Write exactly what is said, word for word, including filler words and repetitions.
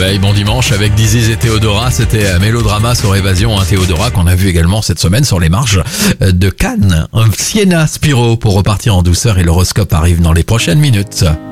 réveil, bon dimanche avec Diziz et Théodora. C'était un mélodrama sur Évasion, hein, Théodora, qu'on a vu également cette semaine sur les marges de Cannes. Un Sienna Spiro pour repartir en douceur et l'horoscope arrive dans les prochaines minutes.